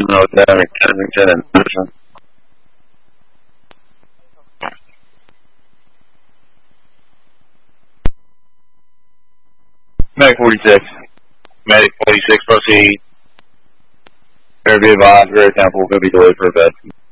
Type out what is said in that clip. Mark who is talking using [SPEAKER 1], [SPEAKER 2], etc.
[SPEAKER 1] know what's happening. Kensington and Madison. Medic 46. Medic 46, proceed. Better be advised, Greater Temple will be delayed for a bit.